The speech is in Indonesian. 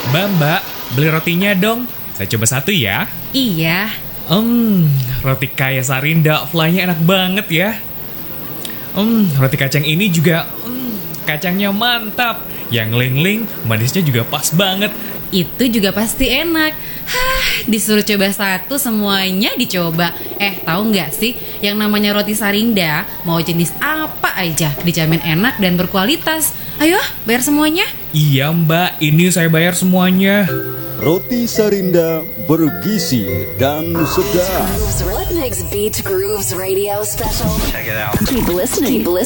Mbak, beli rotinya dong. Saya coba satu ya. Iya. Roti kaya Sarinda, fly-nya enak banget ya. Roti kacang ini juga, kacangnya mantap. Yang ling-ling, manisnya juga pas banget. Itu juga pasti enak. Disuruh coba satu semuanya dicoba. Tahu nggak sih, yang namanya roti Sarinda, mau jenis apa aja dijamin enak dan berkualitas. Ayo, bayar semuanya. Iya Mbak, ini saya bayar semuanya. Roti Sarinda bergizi dan sedap. What makes Beach Grooves Radio special? Check it out. Keep listening.